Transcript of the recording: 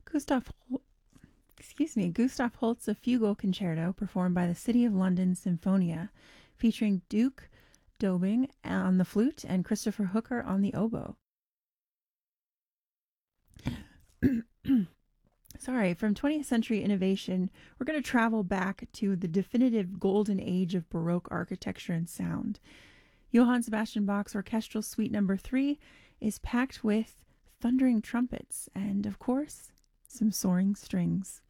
Gustav, Gustav Holst's Fugal Concerto, performed by the City of London Sinfonia, featuring Duke Dobing on the flute and Christopher Hooker on the oboe. Sorry, from 20th century innovation, we're going to travel back to the definitive golden age of Baroque architecture and sound. Johann Sebastian Bach's Orchestral Suite No. 3 is packed with thundering trumpets and, of course, some soaring strings.